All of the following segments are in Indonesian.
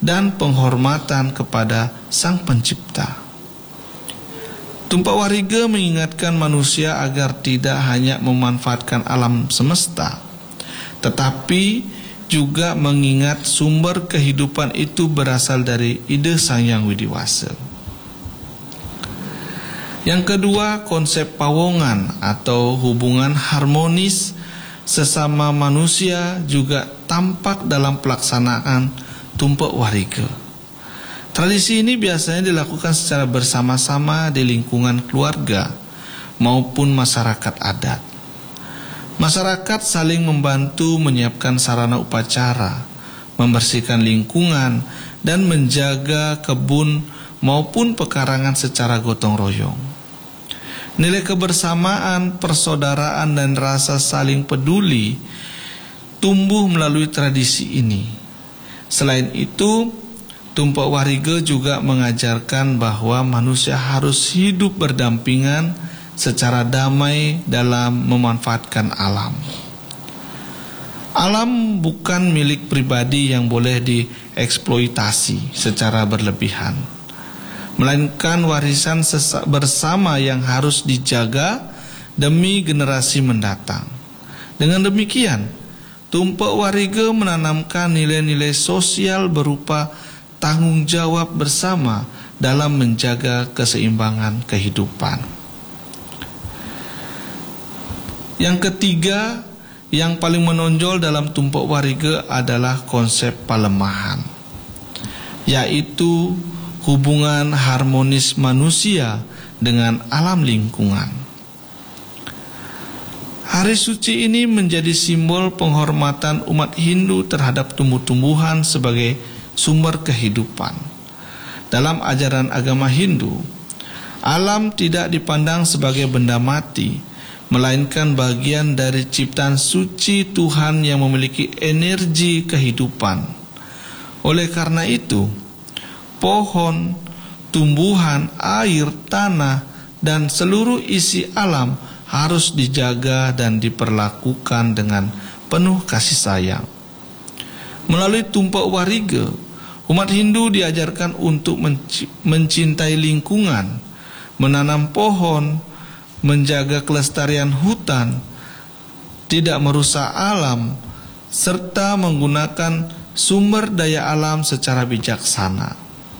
dan penghormatan kepada Sang Pencipta. Tumpak Warige mengingatkan manusia agar tidak hanya memanfaatkan alam semesta, tetapi juga mengingat sumber kehidupan itu berasal dari ide Sang Hyang Widi Wasa. Yang kedua, konsep pawongan atau hubungan harmonis sesama manusia juga tampak dalam pelaksanaan Tumpak Warige. Tradisi ini biasanya dilakukan secara bersama-sama di lingkungan keluarga maupun masyarakat adat. Masyarakat saling membantu menyiapkan sarana upacara, membersihkan lingkungan, dan menjaga kebun maupun pekarangan secara gotong royong. Nilai kebersamaan, persaudaraan, dan rasa saling peduli tumbuh melalui tradisi ini. Selain itu, Tumpak Warige juga mengajarkan bahwa manusia harus hidup berdampingan secara damai dalam memanfaatkan alam. Alam bukan milik pribadi yang boleh dieksploitasi secara berlebihan, melainkan warisan bersama yang harus dijaga demi generasi mendatang. Dengan demikian, Tumpak Warige menanamkan nilai-nilai sosial berupa tanggung jawab bersama dalam menjaga keseimbangan kehidupan. Yang ketiga, yang paling menonjol dalam Tumpak Warige adalah konsep palemahan, yaitu hubungan harmonis manusia dengan alam lingkungan. Hari suci ini menjadi simbol penghormatan umat Hindu terhadap tumbuh-tumbuhan sebagai sumber kehidupan. Dalam ajaran agama Hindu, alam tidak dipandang sebagai benda mati, melainkan bagian dari ciptaan suci Tuhan yang memiliki energi kehidupan. Oleh karena itu, pohon, tumbuhan, air, tanah, dan seluruh isi alam harus dijaga dan diperlakukan dengan penuh kasih sayang. Melalui Tumpak Warige, umat Hindu diajarkan untuk mencintai lingkungan, menanam pohon, menjaga kelestarian hutan, tidak merusak alam, serta menggunakan sumber daya alam secara bijaksana.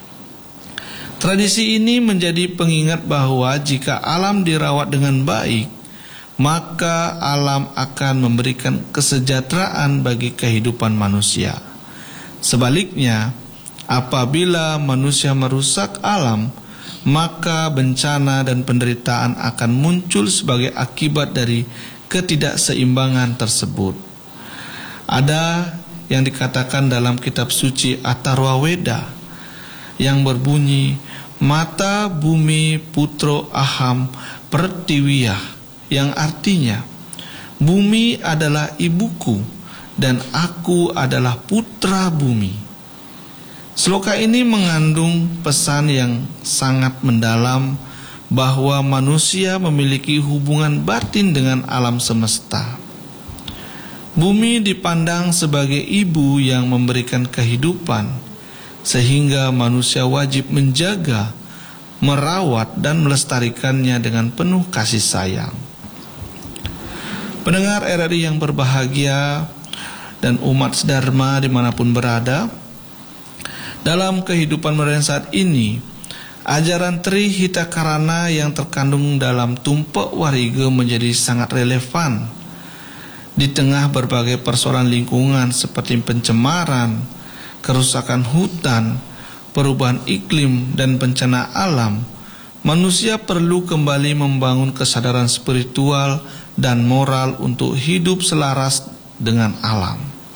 Tradisi ini menjadi pengingat bahwa jika alam dirawat dengan baik, maka alam akan memberikan kesejahteraan bagi kehidupan manusia. Sebaliknya, apabila manusia merusak alam, maka bencana dan penderitaan akan muncul sebagai akibat dari ketidakseimbangan tersebut. Ada yang dikatakan dalam kitab suci Atharva Weda yang berbunyi, Mata bumi putro aham pertiwiyah, yang artinya, bumi adalah ibuku dan aku adalah putra bumi. Sloka ini mengandung pesan yang sangat mendalam bahwa manusia memiliki hubungan batin dengan alam semesta. Bumi dipandang sebagai ibu yang memberikan kehidupan, sehingga manusia wajib menjaga, merawat, dan melestarikannya dengan penuh kasih sayang. Pendengar RRI yang berbahagia dan umat sedharma dimanapun berada, dalam kehidupan modern saat ini, ajaran Tri Hitakarana yang terkandung dalam Tumpak Warige menjadi sangat relevan di tengah berbagai persoalan lingkungan seperti pencemaran, kerusakan hutan, perubahan iklim, dan bencana alam. Manusia perlu kembali membangun kesadaran spiritual dan moral untuk hidup selaras dengan alam.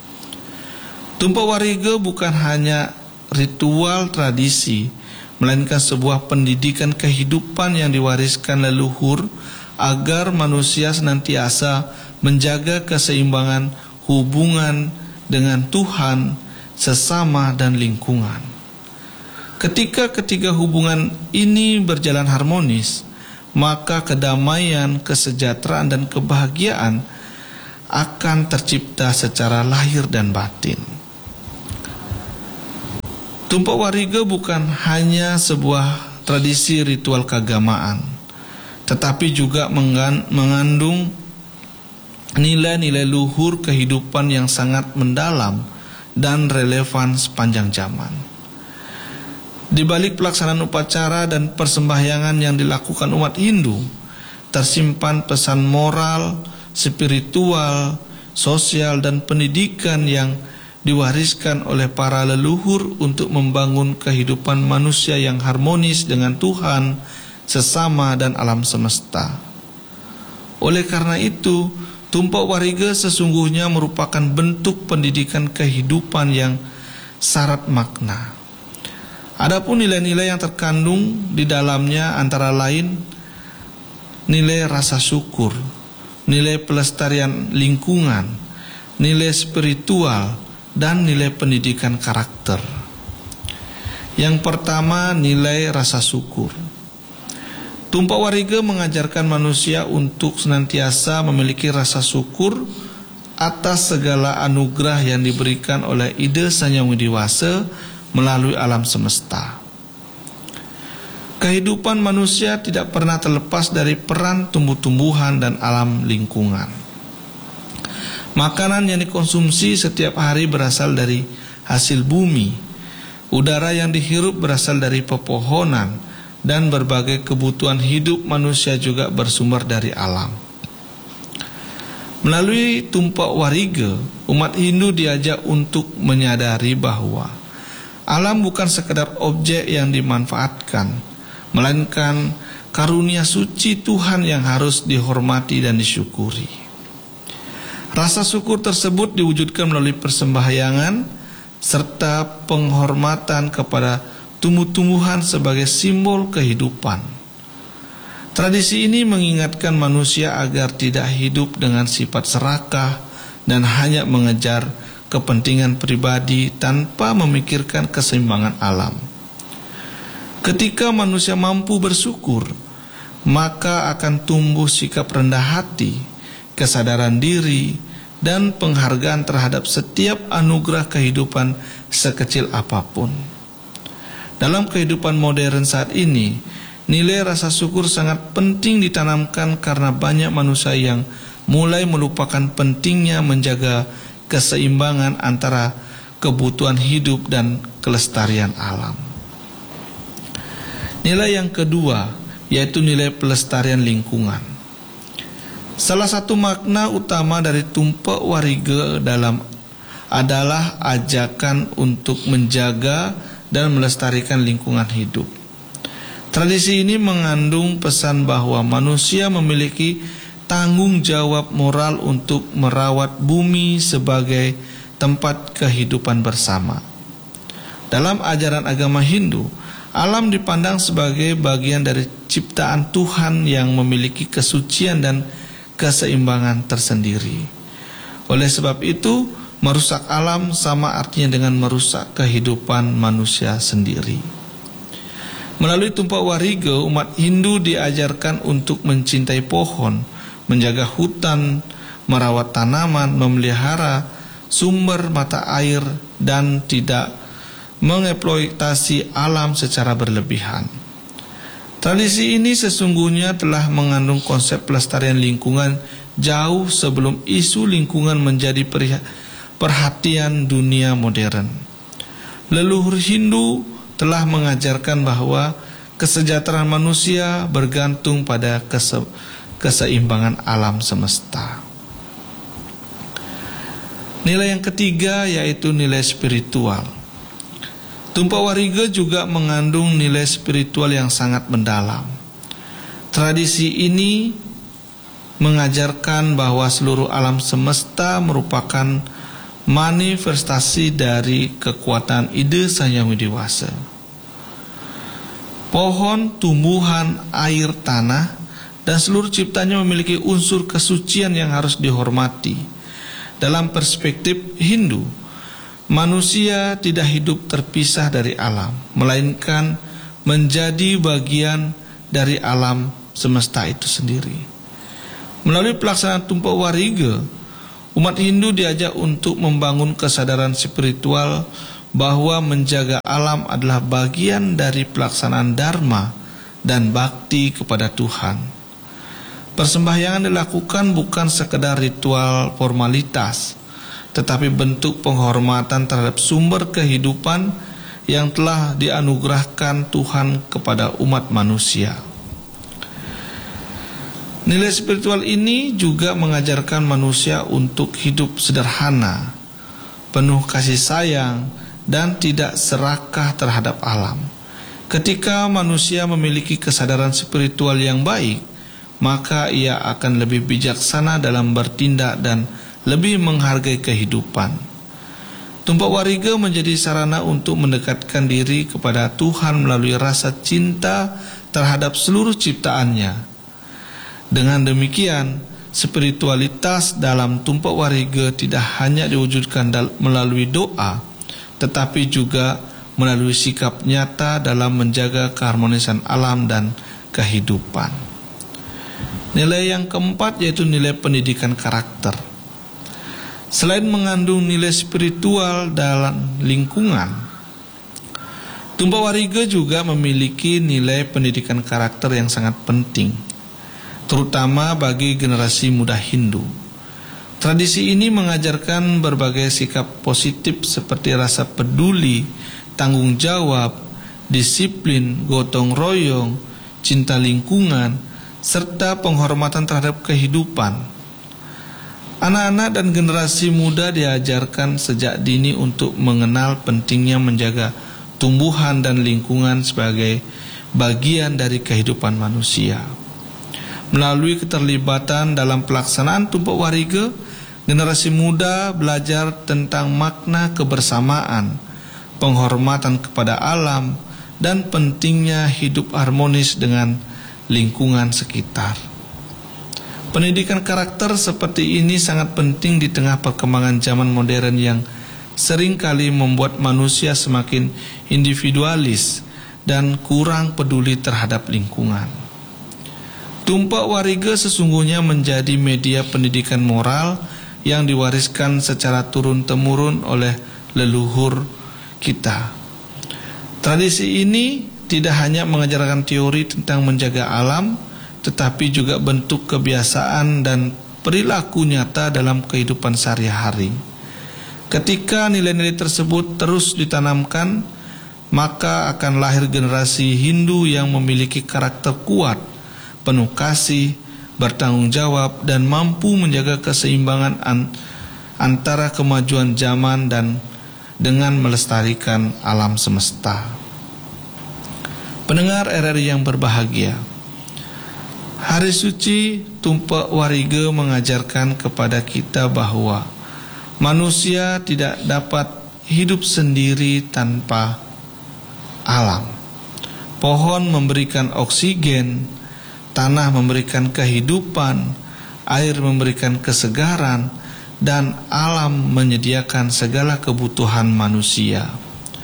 Tumpak Warige bukan hanya ritual tradisi, melainkan sebuah pendidikan kehidupan yang diwariskan leluhur agar manusia senantiasa menjaga keseimbangan hubungan dengan Tuhan, sesama, dan lingkungan. Ketika ketiga hubungan ini berjalan harmonis, maka kedamaian, kesejahteraan, dan kebahagiaan akan tercipta secara lahir dan batin. Tumpak Wariga bukan hanya sebuah tradisi ritual keagamaan, tetapi juga mengandung nilai-nilai luhur kehidupan yang sangat mendalam dan relevan sepanjang zaman. Di balik pelaksanaan upacara dan persembahyangan yang dilakukan umat Hindu, tersimpan pesan moral, spiritual, sosial, dan pendidikan yang diwariskan oleh para leluhur untuk membangun kehidupan manusia yang harmonis dengan Tuhan, sesama, dan alam semesta. Oleh karena itu, Tumpak Wariga sesungguhnya merupakan bentuk pendidikan kehidupan yang syarat makna. Adapun nilai-nilai yang terkandung di dalamnya antara lain nilai rasa syukur, nilai pelestarian lingkungan, nilai spiritual, dan nilai pendidikan karakter. Yang pertama, nilai rasa syukur. Tumpak Wariga mengajarkan manusia untuk senantiasa memiliki rasa syukur atas segala anugerah yang diberikan oleh Ida Sang Hyang Widi Wasa melalui alam semesta. Kehidupan manusia tidak pernah terlepas dari peran tumbuh-tumbuhan dan alam lingkungan. Makanan yang dikonsumsi setiap hari berasal dari hasil bumi. Udara yang dihirup berasal dari pepohonan, dan berbagai kebutuhan hidup manusia juga bersumber dari alam. Melalui Tumpak Wariga, umat Hindu diajak untuk menyadari bahwa alam bukan sekedar objek yang dimanfaatkan, melainkan karunia suci Tuhan yang harus dihormati dan disyukuri. Rasa syukur tersebut diwujudkan melalui persembahyangan serta penghormatan kepada tumbuh-tumbuhan sebagai simbol kehidupan. Tradisi ini mengingatkan manusia agar tidak hidup dengan sifat serakah dan hanya mengejar kepentingan pribadi tanpa memikirkan keseimbangan alam. Ketika manusia mampu bersyukur, maka akan tumbuh sikap rendah hati, kesadaran diri, dan penghargaan terhadap setiap anugerah kehidupan sekecil apapun. Dalam kehidupan modern saat ini, nilai rasa syukur sangat penting ditanamkan karena banyak manusia yang mulai melupakan pentingnya menjaga keseimbangan antara kebutuhan hidup dan kelestarian alam. Nilai yang kedua, yaitu nilai pelestarian lingkungan. Salah satu makna utama dari Tumpak Wariga adalah ajakan untuk menjaga dan melestarikan lingkungan hidup. Tradisi ini mengandung pesan bahwa manusia memiliki tanggung jawab moral untuk merawat bumi sebagai tempat kehidupan bersama. Dalam ajaran agama Hindu, alam dipandang sebagai bagian dari ciptaan Tuhan yang memiliki kesucian dan keseimbangan tersendiri. Oleh sebab itu, merusak alam sama artinya dengan merusak kehidupan manusia sendiri. Melalui Tumpak Wariga, umat Hindu diajarkan untuk mencintai pohon, menjaga hutan, merawat tanaman, memelihara sumber mata air, dan tidak mengeksploitasi alam secara berlebihan. Tradisi ini sesungguhnya telah mengandung konsep pelestarian lingkungan jauh sebelum isu lingkungan menjadi perhatian dunia modern. Leluhur Hindu telah mengajarkan bahwa kesejahteraan manusia bergantung pada keseimbangan alam semesta. Nilai yang ketiga yaitu nilai spiritual. Tumpak Wariga juga mengandung nilai spiritual yang sangat mendalam. Tradisi ini mengajarkan bahwa seluruh alam semesta merupakan manifestasi dari kekuatan Ida Sang Hyang Widi Wasa. Pohon, tumbuhan, air, tanah, dan seluruh ciptanya memiliki unsur kesucian yang harus dihormati. Dalam perspektif Hindu, manusia tidak hidup terpisah dari alam, melainkan menjadi bagian dari alam semesta itu sendiri. Melalui pelaksanaan Tumpak Wariga, umat Hindu diajak untuk membangun kesadaran spiritual bahwa menjaga alam adalah bagian dari pelaksanaan dharma dan bakti kepada Tuhan. Persembahyangan dilakukan bukan sekedar ritual formalitas, tetapi bentuk penghormatan terhadap sumber kehidupan yang telah dianugerahkan Tuhan kepada umat manusia. Nilai spiritual ini juga mengajarkan manusia untuk hidup sederhana, penuh kasih sayang, dan tidak serakah terhadap alam. Ketika manusia memiliki kesadaran spiritual yang baik, maka ia akan lebih bijaksana dalam bertindak dan lebih menghargai kehidupan. Tumpak Wariga menjadi sarana untuk mendekatkan diri kepada Tuhan melalui rasa cinta terhadap seluruh ciptaannya. Dengan demikian, spiritualitas dalam Tumpak Wariga tidak hanya diwujudkan melalui doa, tetapi juga melalui sikap nyata dalam menjaga keharmonisan alam dan kehidupan. Nilai yang keempat yaitu nilai pendidikan karakter. Selain mengandung nilai spiritual dalam lingkungan, Tumpak Wariga juga memiliki nilai pendidikan karakter yang sangat penting, terutama bagi generasi muda Hindu. Tradisi ini mengajarkan berbagai sikap positif seperti rasa peduli, tanggung jawab, disiplin, gotong royong, cinta lingkungan, serta penghormatan terhadap kehidupan. Anak-anak dan generasi muda diajarkan sejak dini untuk mengenal pentingnya menjaga tumbuhan dan lingkungan sebagai bagian dari kehidupan manusia. Melalui keterlibatan dalam pelaksanaan Tumpak Wariga, generasi muda belajar tentang makna kebersamaan, penghormatan kepada alam, dan pentingnya hidup harmonis dengan lingkungan sekitar. Pendidikan karakter seperti ini sangat penting di tengah perkembangan zaman modern yang seringkali membuat manusia semakin individualis dan kurang peduli terhadap lingkungan. Tumpak Wariga sesungguhnya menjadi media pendidikan moral yang diwariskan secara turun-temurun oleh leluhur kita. Tradisi ini tidak hanya mengajarkan teori tentang menjaga alam, tetapi juga bentuk kebiasaan dan perilaku nyata dalam kehidupan sehari-hari. Ketika nilai-nilai tersebut terus ditanamkan, maka akan lahir generasi Hindu yang memiliki karakter kuat, penuh kasih, bertanggung jawab, dan mampu menjaga keseimbangan antara kemajuan zaman dan dengan melestarikan alam semesta. Pendengar RRI yang berbahagia, hari suci Tumpak Wariga mengajarkan kepada kita bahwa manusia tidak dapat hidup sendiri tanpa alam. Pohon memberikan oksigen, tanah memberikan kehidupan, air memberikan kesegaran, dan alam menyediakan segala kebutuhan manusia.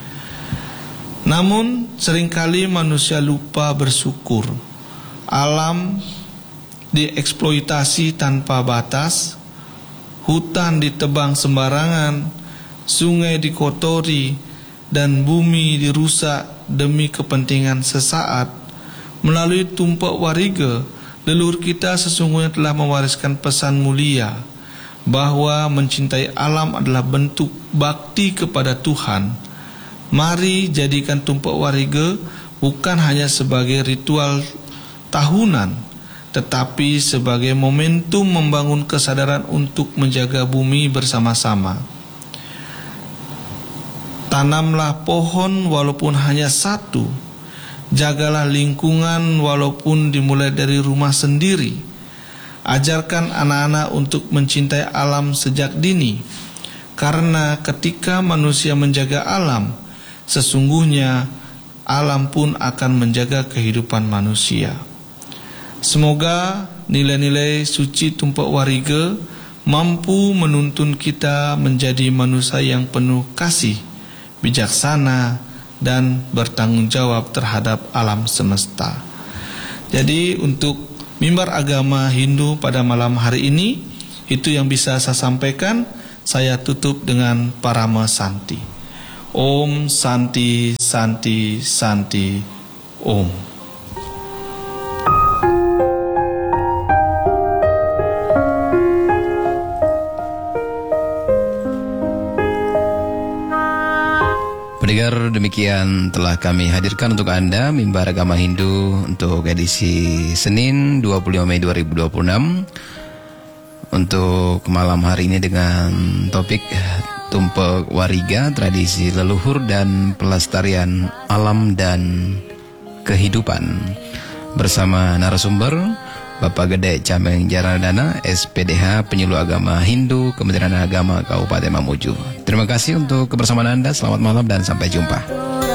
Namun seringkali manusia lupa bersyukur. Alam dieksploitasi tanpa batas, hutan ditebang sembarangan, sungai dikotori, dan bumi dirusak demi kepentingan sesaat. Melalui Tumpak Wariga, leluhur kita sesungguhnya telah mewariskan pesan mulia bahwa mencintai alam adalah bentuk bakti kepada Tuhan. Mari jadikan Tumpak Wariga bukan hanya sebagai ritual tahunan, tetapi sebagai momentum membangun kesadaran untuk menjaga bumi bersama-sama. Tanamlah pohon walaupun hanya satu. Jagalah lingkungan walaupun dimulai dari rumah sendiri. Ajarkan anak-anak untuk mencintai alam sejak dini, karena ketika manusia menjaga alam, sesungguhnya alam pun akan menjaga kehidupan manusia. Semoga nilai-nilai suci Tumpak Wariga mampu menuntun kita menjadi manusia yang penuh kasih, bijaksana, dan bertanggung jawab terhadap alam semesta. Jadi untuk mimbar agama Hindu pada malam hari ini, itu yang bisa saya sampaikan. Saya tutup dengan Parama Santi. Om Santi Santi Santi Om. Pendengar, demikian telah kami hadirkan untuk Anda Mimbar Agama Hindu untuk edisi Senin 25 Mei 2026 untuk malam hari ini dengan topik Tumpeng Wariga, tradisi leluhur dan pelestarian alam dan kehidupan, bersama narasumber Bapak Gede Cameng Jaraldana, SPDH Penyuluh Agama Hindu, Kementerian Agama Kabupaten Mamuju. Terima kasih untuk kebersamaan Anda, selamat malam dan sampai jumpa.